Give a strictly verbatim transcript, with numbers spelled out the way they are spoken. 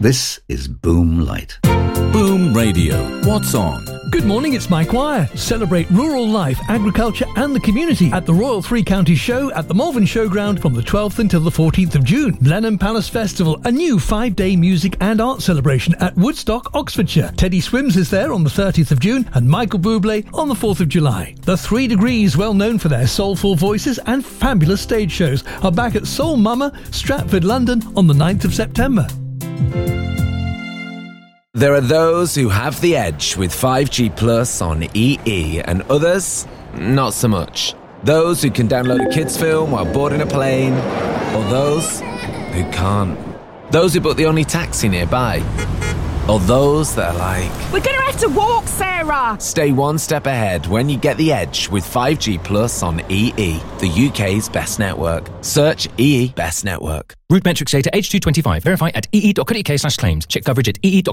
This is Boom Light. Boom Radio. What's on? Good morning, it's Mike Wire. Celebrate rural life, agriculture and the community at the Royal Three Counties Show at the Malvern Showground from the twelfth until the fourteenth of June. Blenheim Palace Festival, a new five-day music and art celebration at Woodstock, Oxfordshire. Teddy Swims is there on the thirtieth of June and Michael Bublé on the fourth of July. The Three Degrees, well known for their soulful voices and fabulous stage shows, are back at Soul Mama, Stratford, London on the ninth of September. There are those who have the edge with five G Plus on E E and others, not so much. Those who can download a kids film while boarding a plane, or those who can't. Those who book the only taxi nearby, or those that are like, we're going to have to walk, Sarah! Stay one step ahead when you get the edge with five G Plus on E E, the U K's best network. Search E E Best Network. Root metrics data H two twenty-five. Verify at ee.co.uk slash claims. Check coverage at ee.co.uk